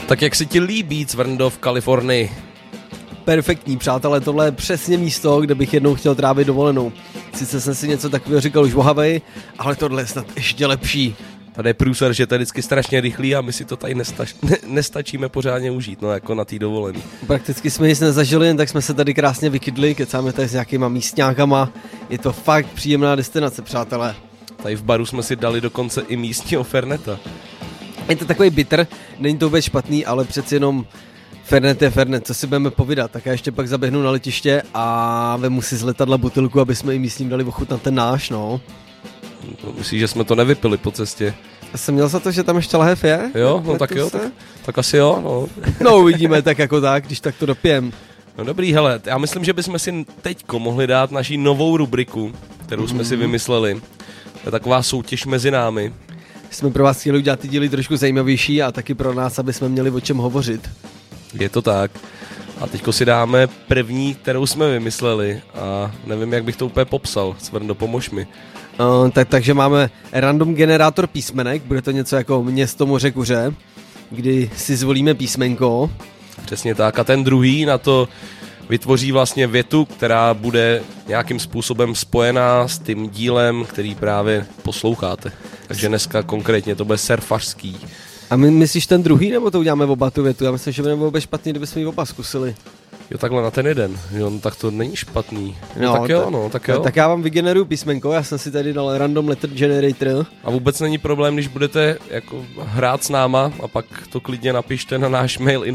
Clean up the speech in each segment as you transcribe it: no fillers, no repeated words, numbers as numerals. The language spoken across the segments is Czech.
Tak jak se ti líbí Cvrndo v Kalifornii? Perfektní, přátelé, tohle je přesně místo, kde bych jednou chtěl trávit dovolenou. Sice jsem si něco takového říkal už o Havaji, ale tohle je snad ještě lepší. Tady je průser, že to je vždycky strašně rychlý a my si to tady nestačíme pořádně užít, no jako na té dovolený. Prakticky jsme nic nezažili, jen tak jsme se tady krásně vykydli, kecáme tady s nějakýma místňákama. Je to fakt příjemná destinace, přátelé. Tady v baru jsme si dali dokonce i místního Ferneta. Je to takový bitter, není to vůbec špatný, ale přeci jenom Fernet je Fernet, co si budeme povídat. Tak já ještě pak zaběhnu na letiště a vemu si z letadla butelku, aby jsme i místním dali ochutnat ten náš, no. Myslíš, že jsme to nevypili po cestě? Já jsem měl za to, že tam ještě lahev je? Jo, no tak jo, tak asi jo, no. No uvidíme tak jako tak, když tak to dopijem. No dobrý, hele, já myslím, že bychom si teďko mohli dát naši novou rubriku, kterou jsme si vymysleli. To je taková soutěž mezi námi. Jsme pro vás chtěli udělat ty díly trošku zajímavější a taky pro nás, aby jsme měli o čem hovořit. Je to tak. A teďko si dáme první, kterou jsme vymysleli a nevím, jak bych to úplně popsal. Cvrndo, pomož mi. Takže máme random generátor písmenek, bude to něco jako město, moře, kuře, kdy si zvolíme písmenko. Přesně tak. A ten druhý na to vytvoří vlastně větu, která bude nějakým způsobem spojená s tím dílem, který právě posloucháte. Takže dneska konkrétně to bude surfařský. A my myslíš ten druhý, nebo to uděláme oba tu větu? Já myslím, že by nebylo vůbec špatný, kdybychom ji oba zkusili. Jo, takhle na ten jeden. Jo, no, tak to není špatný. Tak jo. Tak já vám vygeneruju písmenko, já jsem si tady dal random letter generator. A vůbec není problém, když budete jako hrát s náma a pak to klidně napište na náš mail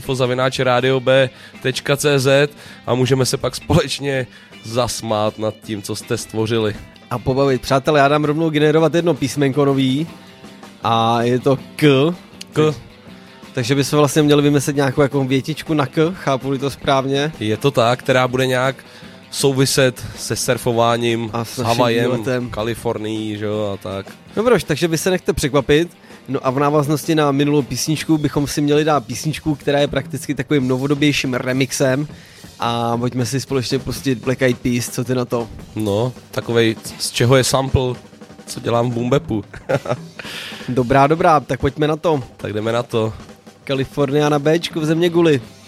info@radiob.cz a můžeme se pak společně zasmát nad tím, co jste stvořili. A pobavit. Přátelé, já dám rovnou generovat jedno písmenko nový a je to K. Takže bychom vlastně měli vymyslet nějakou jako větičku na K, chápu-li to správně? Je to tak, která bude nějak souviset se surfováním, a s Havajem, Kalifornií, že jo, a tak. Dobroš, takže vy se nechte překvapit. No a v návaznosti na minulou písničku bychom si měli dát písničku, která je prakticky takovým novodobějším remixem a pojďme si společně pustit Black Eyed Peas, co ty na to? No, takovej, z čeho je sample, co dělám v boom bapu. Dobrá, tak pojďme na to. Tak jdeme na to. Kalifornia na Bčku v země guli.